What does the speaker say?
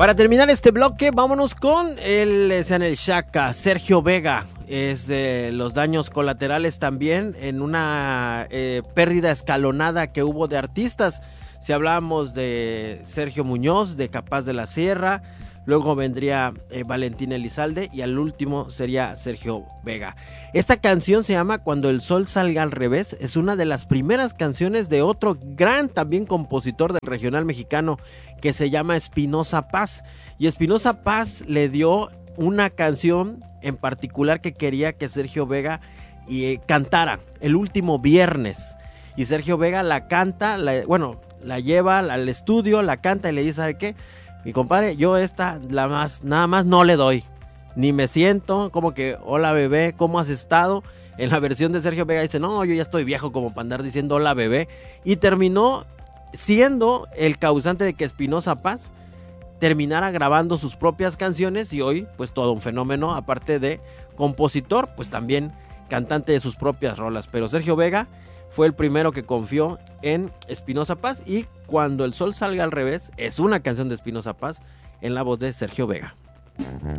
Para terminar este bloque, vámonos con el Shaka, Sergio Vega. Es de los daños colaterales también en una pérdida escalonada que hubo de artistas. Si hablamos de Sergio Muñoz, de Capaz de la Sierra, luego vendría Valentín Elizalde y al último sería Sergio Vega. Esta canción se llama Cuando el sol salga al revés. Es una de las primeras canciones de otro gran también compositor del regional mexicano que se llama Espinoza Paz. Y Espinoza Paz le dio una canción en particular que quería que Sergio Vega cantara el último viernes. Y Sergio Vega la canta, la lleva al estudio, la canta y le dice, ¿sabe qué? Mi compadre, yo nada más no le doy. Ni me siento, como que, hola bebé, ¿cómo has estado? En la versión de Sergio Vega dice, no, yo ya estoy viejo como para andar diciendo hola bebé. Y terminó siendo el causante de que Espinoza Paz terminara grabando sus propias canciones y hoy, pues todo un fenómeno, aparte de compositor, pues también cantante de sus propias rolas. Pero Sergio Vega fue el primero que confió en Espinoza Paz y Cuando el sol salga al revés es una canción de Espinoza Paz en la voz de Sergio Vega.